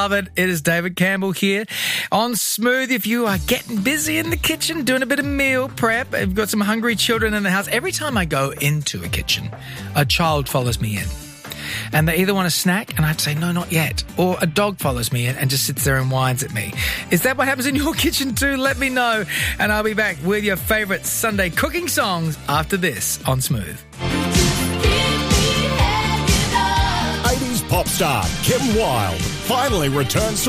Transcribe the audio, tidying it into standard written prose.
love it. It is David Campbell here on Smooth. If you are getting busy in the kitchen, doing a bit of meal prep, you've got some hungry children in the house. Every time I go into a kitchen, a child follows me in. And they either want a snack, and I have to say, no, not yet. Or a dog follows me in and just sits there and whines at me. Is that what happens in your kitchen too? Let me know. And I'll be back with your favourite Sunday cooking songs after this on Smooth. 80s pop star Kim Wilde finally returns